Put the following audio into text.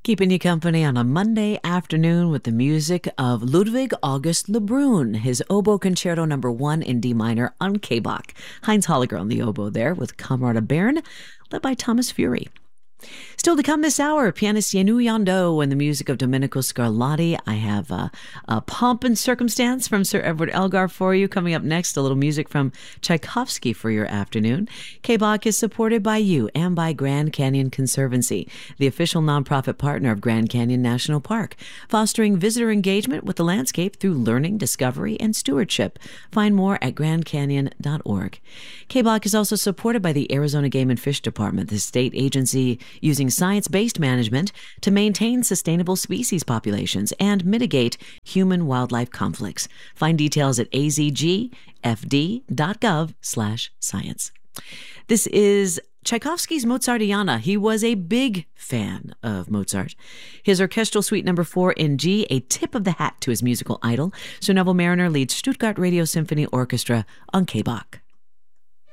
Keeping you company on a Monday afternoon with the music of Ludwig August Lebrun, his oboe concerto number 1 in D minor on K-Bach. Heinz Holliger on the oboe there with Kamerad Bern, led by Thomas Fury. Still to come this hour, pianist Yenu Yando and the music of Domenico Scarlatti. I have a Pomp and Circumstance from Sir Edward Elgar for you. Coming up next, a little music from Tchaikovsky for your afternoon. K-Bach is supported by you and by Grand Canyon Conservancy, the official nonprofit partner of Grand Canyon National Park, fostering visitor engagement with the landscape through learning, discovery, and stewardship. Find more at grandcanyon.org. K-Bach is also supported by the Arizona Game and Fish Department, the state agency using science-based management to maintain sustainable species populations and mitigate human-wildlife conflicts. Find details at azgfd.gov/science. This is Tchaikovsky's Mozartiana. He was a big fan of Mozart. His Orchestral Suite number 4 in G, a tip of the hat to his musical idol. Sir Neville Mariner leads Stuttgart Radio Symphony Orchestra on K-Bach.